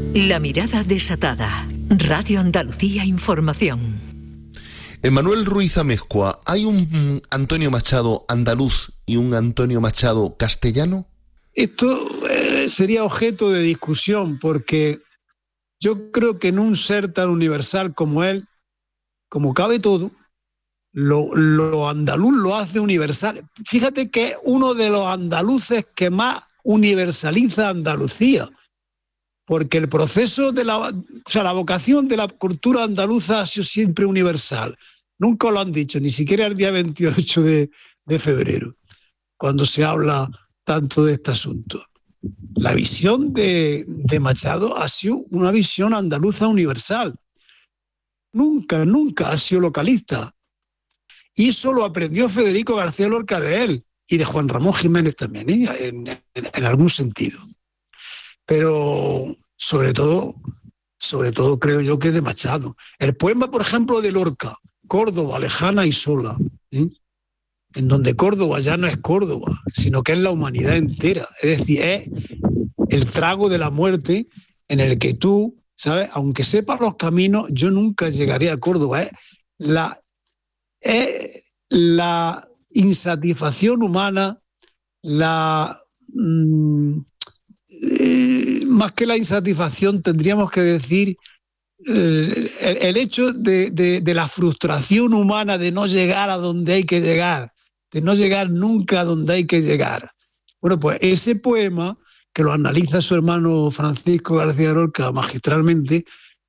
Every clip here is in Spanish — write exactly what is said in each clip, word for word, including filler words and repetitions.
La mirada desatada. Radio Andalucía Información. Emmanuel Ruiz Amezcua, ¿hay un Antonio Machado andaluz y un Antonio Machado castellano? Esto eh, sería objeto de discusión, porque yo creo que en un ser tan universal como él, como cabe todo, lo, lo andaluz lo hace universal. Fíjate que es uno de los andaluces que más universaliza Andalucía, porque el proceso de la, o sea, la vocación de la cultura andaluza ha sido siempre universal. Nunca lo han dicho, ni siquiera el día veintiocho de, de febrero, cuando se habla tanto de este asunto. La visión de, de Machado ha sido una visión andaluza universal. Nunca, nunca ha sido localista. Y eso lo aprendió Federico García Lorca de él, y de Juan Ramón Jiménez también, ¿eh? en, en, en algún sentido. Pero sobre todo, sobre todo creo yo que de Machado. El poema, por ejemplo, de Lorca, Córdoba, lejana y sola, ¿eh? en donde Córdoba ya no es Córdoba, sino que es la humanidad entera. Es decir, es el trago de la muerte en el que tú, ¿sabes? Aunque sepas los caminos, yo nunca llegaré a Córdoba. Es la, es la insatisfacción humana, la... Mmm, Eh, más que la insatisfacción tendríamos que decir eh, el, el hecho de, de, de la frustración humana de no llegar a donde hay que llegar, de no llegar nunca a donde hay que llegar. Bueno, pues ese poema, que lo analiza su hermano Francisco García Lorca magistralmente,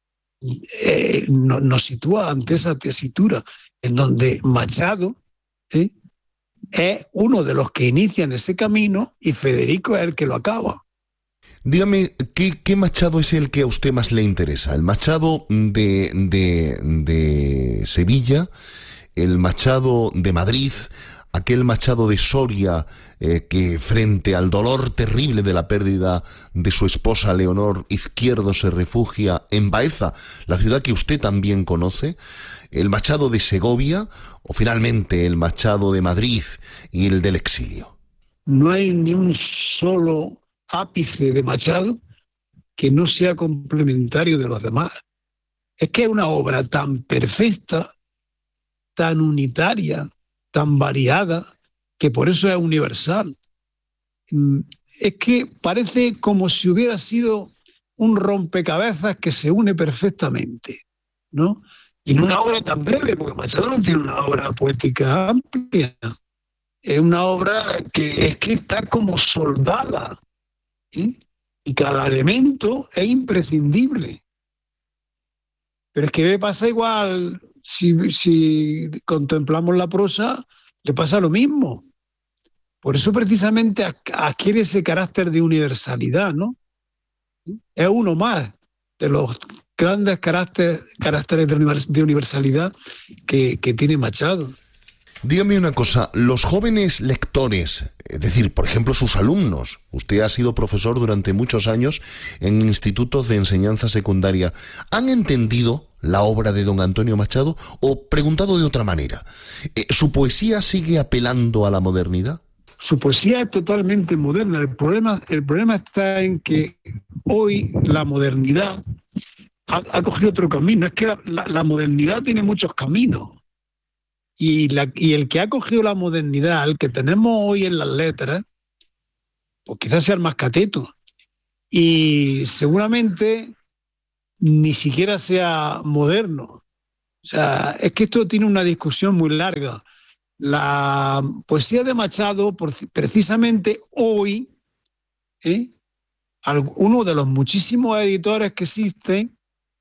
eh, no, nos sitúa ante esa tesitura en donde Machado ¿eh? es uno de los que inician ese camino y Federico es el que lo acaba. Dígame, ¿qué, ¿qué Machado es el que a usted más le interesa? ¿El Machado de, de, de Sevilla? ¿El Machado de Madrid? ¿Aquel Machado de Soria eh, que frente al dolor terrible de la pérdida de su esposa Leonor Izquierdo se refugia en Baeza, la ciudad que usted también conoce? ¿El Machado de Segovia? ¿O finalmente el Machado de Madrid y el del exilio? No hay ni un solo ápice de Machado que no sea complementario de los demás. Es que es una obra tan perfecta, tan unitaria, tan variada, que por eso es universal. Es que parece como si hubiera sido un rompecabezas que se une perfectamente, ¿no? Y en una obra tan breve, porque Machado no tiene una obra poética amplia, es una obra que es que está como soldada, ¿sí? Y cada elemento es imprescindible. Pero es que me pasa igual, si, si contemplamos la prosa, le pasa lo mismo. Por eso precisamente adquiere ese carácter de universalidad, ¿no? Es uno más de los grandes caracteres, caracteres de universalidad que, que tiene Machado. Dígame una cosa, los jóvenes lectores, es decir, por ejemplo, sus alumnos, usted ha sido profesor durante muchos años en institutos de enseñanza secundaria, ¿han entendido la obra de don Antonio Machado? O, preguntado de otra manera, ¿su poesía sigue apelando a la modernidad? Su poesía es totalmente moderna. El problema, el problema está en que hoy la modernidad ha, ha cogido otro camino. Es que la, la, la modernidad tiene muchos caminos. Y, la, y el que ha cogido la modernidad, el que tenemos hoy en las letras, pues quizás sea el más cateto. Y seguramente ni siquiera sea moderno. O sea, es que esto tiene una discusión muy larga. La poesía de Machado, por, precisamente hoy, ¿eh? uno de los muchísimos editores que existen,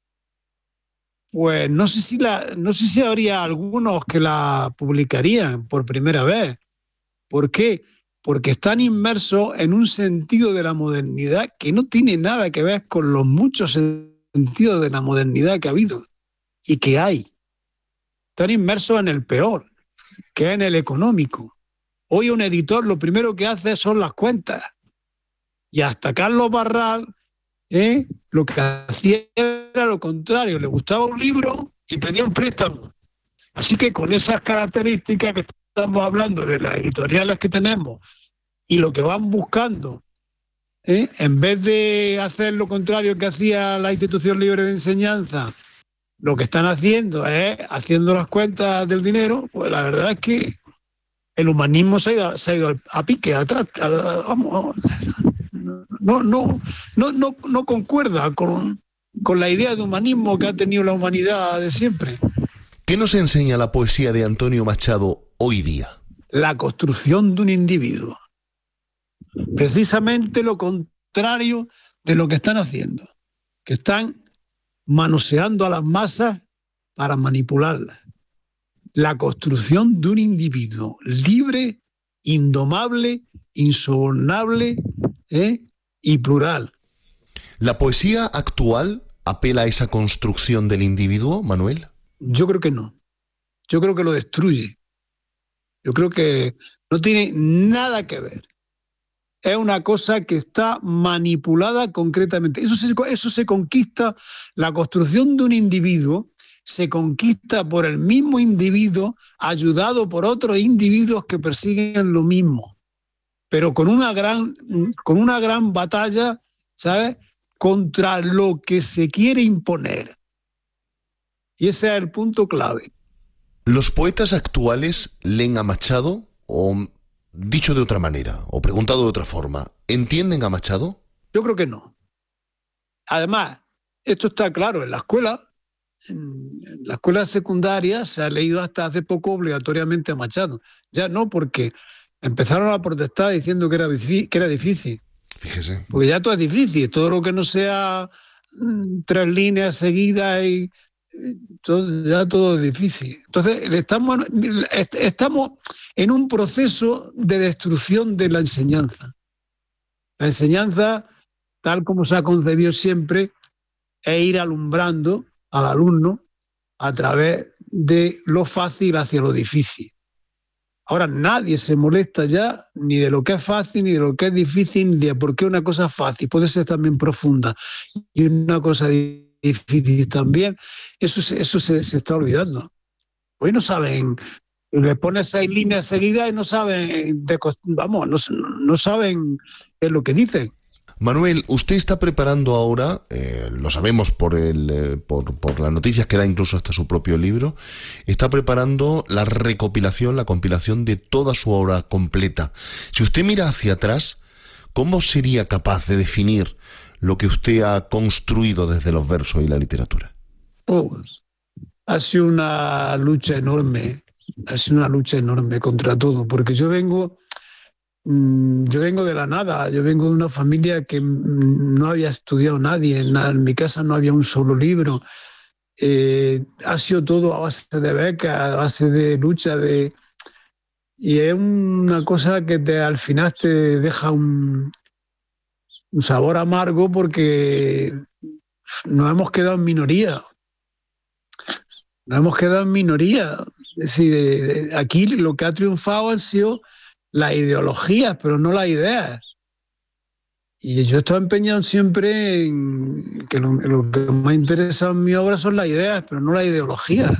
pues no sé si la, no sé si habría algunos que la publicarían por primera vez. ¿Por qué? Porque están inmersos en un sentido de la modernidad que no tiene nada que ver con los muchos sentidos de la modernidad que ha habido y que hay. Están inmersos en el peor, que es en el económico. Hoy un editor lo primero que hace son las cuentas. Y hasta Carlos Barral, ¿eh? lo que hacía era lo contrario, le gustaba un libro y pedía un préstamo. Así que con esas características que estamos hablando de las editoriales que tenemos y lo que van buscando ¿eh? En vez de hacer lo contrario que hacía la institución libre de enseñanza, lo que están haciendo es haciendo las cuentas del dinero, pues la verdad es que el humanismo se ha ido, se ha ido a pique, atrás. Vamos, no, no, no, no, no concuerda con, con la idea de humanismo que ha tenido la humanidad de siempre. ¿Qué nos enseña la poesía de Antonio Machado hoy día? La construcción de un individuo. Precisamente lo contrario de lo que están haciendo, que están manoseando a las masas para manipularlas. La construcción de un individuo libre, indomable, insobornable, ¿eh? y plural. ¿La poesía actual apela a esa construcción del individuo, Manuel? Yo creo que no. Yo creo que lo destruye. Yo creo que no tiene nada que ver. Es una cosa que está manipulada concretamente. Eso se, eso se conquista, la construcción de un individuo se conquista por el mismo individuo, ayudado por otros individuos que persiguen lo mismo, pero con una gran, con una gran batalla, ¿sabes?, contra lo que se quiere imponer. Y ese es el punto clave. ¿Los poetas actuales leen a Machado o, dicho de otra manera, o preguntado de otra forma, entienden a Machado? Yo creo que no. Además, esto está claro en la escuela. En la escuela secundaria se ha leído hasta hace poco obligatoriamente a Machado. Ya no, porque empezaron a protestar diciendo que era, que era difícil. Fíjese. Porque ya todo es difícil. Todo lo que no sea mm, tres líneas seguidas y todo, ya todo es difícil. Entonces estamos, estamos en un proceso de destrucción de la enseñanza. La enseñanza, tal como se ha concebido siempre, es ir alumbrando al alumno a través de lo fácil hacia lo difícil. Ahora nadie se molesta ya ni de lo que es fácil, ni de lo que es difícil, ni de por qué una cosa es fácil puede ser también profunda y una cosa difícil también. Eso, eso se, se está olvidando. Hoy no saben, le pones seis líneas seguidas y no saben, de, vamos, no, no saben lo que dicen. Manuel, usted está preparando ahora, eh, lo sabemos por, el, eh, por, por las noticias que da incluso hasta su propio libro, está preparando la recopilación, la compilación de toda su obra completa. Si usted mira hacia atrás, ¿cómo sería capaz de definir lo que usted ha construido desde los versos y la literatura? Oh, ha sido una lucha enorme, ha sido una lucha enorme contra todo, porque yo vengo... Yo vengo de la nada, yo vengo de una familia que no había estudiado nadie, en, en mi casa no había un solo libro, eh, ha sido todo a base de becas, a base de lucha, de, y es una cosa que te, al final te deja un, un sabor amargo porque nos hemos quedado en minoría, nos hemos quedado en minoría, es decir, aquí lo que ha triunfado han sido las ideologías, pero no las ideas. Y yo estoy empeñado siempre en que lo, lo que más interesa en mi obra son las ideas, pero no las ideologías.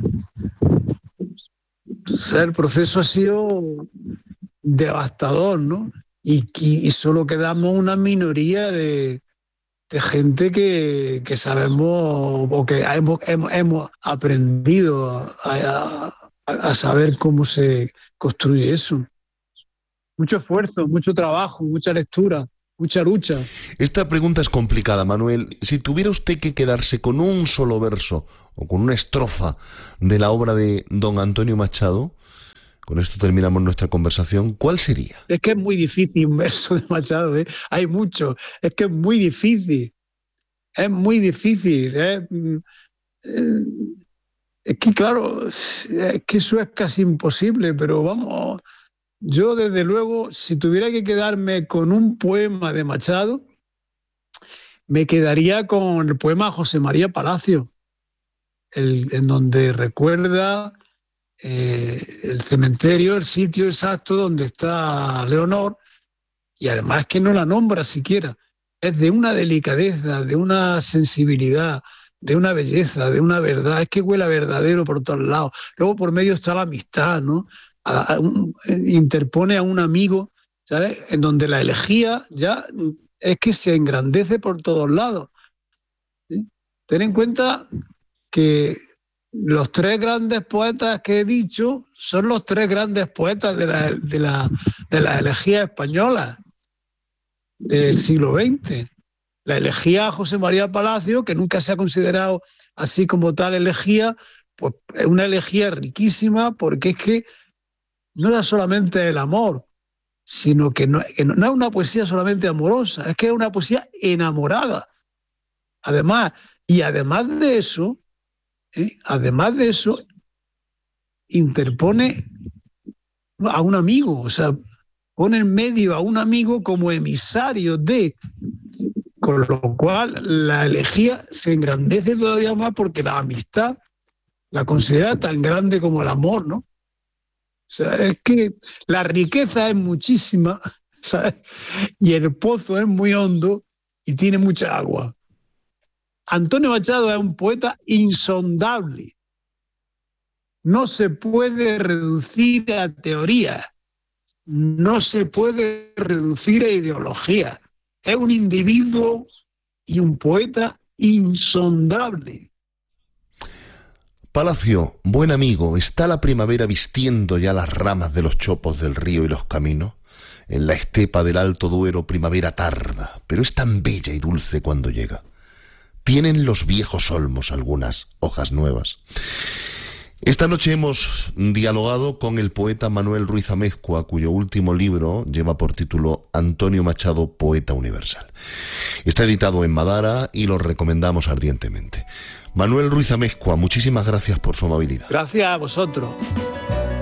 O sea, el proceso ha sido devastador, ¿no? Y, y, y solo quedamos una minoría de, de gente que, que sabemos o que hemos, hemos, hemos aprendido a, a, a saber cómo se construye eso. Mucho esfuerzo, mucho trabajo, mucha lectura, mucha lucha. Esta pregunta es complicada, Manuel. Si tuviera usted que quedarse con un solo verso o con una estrofa de la obra de don Antonio Machado, con esto terminamos nuestra conversación, ¿cuál sería? Es que es muy difícil un verso de Machado, ¿eh? Hay mucho. Es que es muy difícil. Es muy difícil. ¿eh? Es que, claro, es que eso es casi imposible, pero vamos... Yo, desde luego, si tuviera que quedarme con un poema de Machado, me quedaría con el poema José María Palacio, el, en donde recuerda eh, el cementerio, el sitio exacto donde está Leonor, y además que no la nombra siquiera. Es de una delicadeza, de una sensibilidad, de una belleza, de una verdad. Es que huele a verdadero por todos lados. Luego por medio está la amistad, ¿no? A, a un, interpone a un amigo, ¿sabes? En donde la elegía ya es que se engrandece por todos lados. ¿Sí? Ten en cuenta que los tres grandes poetas que he dicho son los tres grandes poetas de la, de la, de la elegía española del siglo veinte. La elegía José María Palacio, que nunca se ha considerado así como tal elegía, pues es una elegía riquísima, porque es que no era solamente el amor, sino que no, que no es una poesía solamente amorosa, es que es una poesía enamorada. Además, y además de eso, ¿eh? además de eso, interpone a un amigo, o sea, pone en medio a un amigo como emisario de, con lo cual la elegía se engrandece todavía más, porque la amistad la considera tan grande como el amor, ¿no? O sea, es que la riqueza es muchísima, ¿sabes? Y el pozo es muy hondo y tiene mucha agua. Antonio Machado es un poeta insondable. No se puede reducir a teoría, no se puede reducir a ideología. Es un individuo y un poeta insondable. Palacio, buen amigo, ¿está la primavera vistiendo ya las ramas de los chopos del río y los caminos? En la estepa del Alto Duero primavera tarda, pero es tan bella y dulce cuando llega. ¿Tienen los viejos olmos algunas hojas nuevas? Esta noche hemos dialogado con el poeta Manuel Ruiz Amezcua, cuyo último libro lleva por título Antonio Machado, poeta universal. Está editado en Madara y lo recomendamos ardientemente. Manuel Ruiz Amezcua, muchísimas gracias por su amabilidad. Gracias a vosotros.